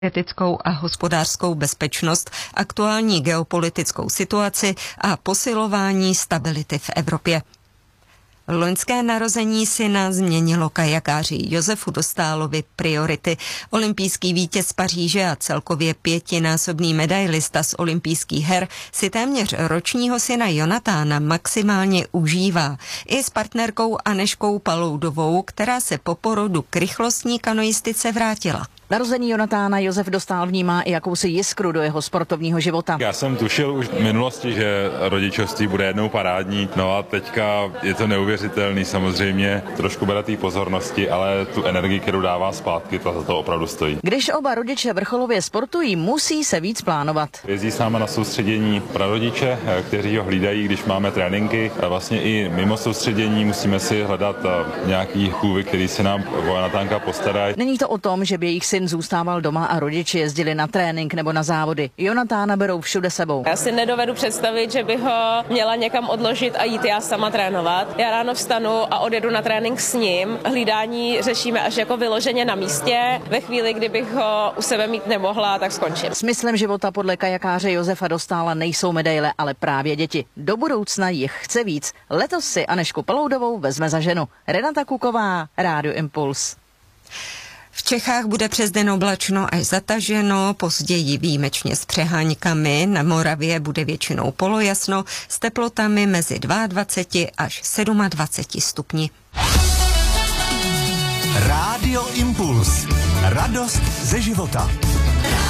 energetickou a hospodářskou bezpečnost, aktuální geopolitickou situaci a posilování stability v Evropě. Loňské narození syna změnilo kajakáři Josefu Dostálovi priority. Olympijský vítěz z Paříže a celkově 5násobný medailista z olympijských her si téměř ročního syna Jonatána maximálně užívá. I s partnerkou Anežkou Paloudovou, která se po porodu k rychlostní kanoistice vrátila. Narození Jonatána Josef Dostál vnímá i jakousi jiskru do jeho sportovního života. Já jsem tušil už v minulosti, že rodičovství bude jednou parádní, no a teďka je to neuvěřitelný, samozřejmě trošku bere té pozornosti, ale tu energii, kterou dává zpátky, to za to opravdu stojí. Když oba rodiče vrcholově sportují, musí se víc plánovat. Jezdí s náma na soustředění prarodiče, kteří ho hlídají, když máme tréninky. A vlastně i mimo soustředění musíme si hledat nějaký chůvy, který se nám o Jonatánka postarají. Není to o tom, že by jejich syn zůstával doma a rodiči jezdili na trénink nebo na závody. Jonatána berou všude sebou. Já si nedovedu představit, že bych ho měla někam odložit a jít já sama trénovat. Já ráno vstanu a odjedu na trénink s ním. Hlídání řešíme až jako vyloženě na místě. Ve chvíli, kdybych ho u sebe mít nemohla, tak skončím. Smyslem života podle kajakáře Josefa Dostála nejsou medaile, ale právě děti. Do budoucna jich chce víc. Letos si Anežku Paloudovou vezme za ženu. Renata Kuková, Rádio Impuls. V Čechách bude přes den oblačno až zataženo, později výjimečně s přeháňkami. Na Moravě bude většinou polojasno s teplotami mezi 22 až 27 stupni. Rádio Impuls. Radost ze života.